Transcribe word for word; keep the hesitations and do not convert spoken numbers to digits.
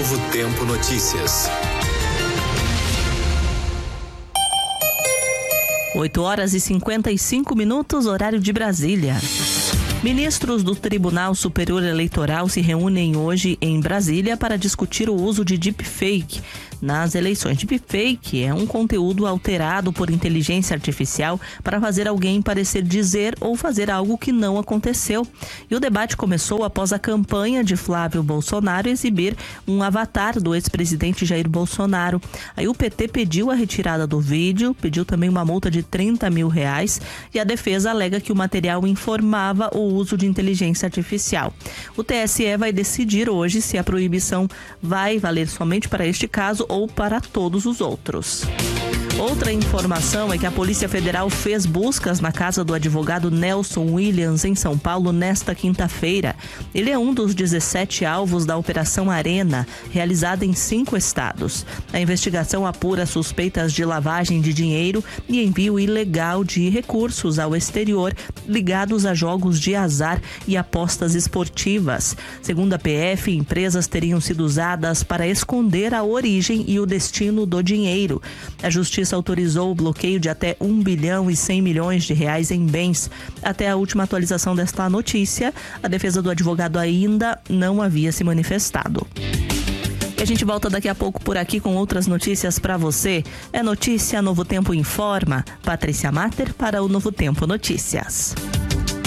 Novo Tempo Notícias. oito horas e cinquenta e cinco minutos, horário de Brasília. Ministros do Tribunal Superior Eleitoral se reúnem hoje em Brasília para discutir o uso de deepfake nas eleições. Deepfake é um conteúdo alterado por inteligência artificial para fazer alguém parecer dizer ou fazer algo que não aconteceu. E o debate começou após a campanha de Flávio Bolsonaro exibir um avatar do ex-presidente Jair Bolsonaro. Aí o P T pediu a retirada do vídeo, pediu também uma multa de trinta mil reais e a defesa alega que o material informava o uso de inteligência artificial. O T S E vai decidir hoje se a proibição vai valer somente para este caso ou para todos os outros. Outra informação é que a Polícia Federal fez buscas na casa do advogado Nelson Williams, em São Paulo, nesta quinta-feira. Ele é um dos dezessete alvos da Operação Arena, realizada em cinco estados. A investigação apura suspeitas de lavagem de dinheiro e envio ilegal de recursos ao exterior ligados a jogos de azar e apostas esportivas. Segundo a P F, empresas teriam sido usadas para esconder a origem e o destino do dinheiro. A Justiça autorizou o bloqueio de até um bilhão e cem milhões de reais em bens. Até a última atualização desta notícia, a defesa do advogado ainda não havia se manifestado. E a gente volta daqui a pouco por aqui com outras notícias para você. É notícia, Novo Tempo informa. Patrícia Mater para o Novo Tempo Notícias.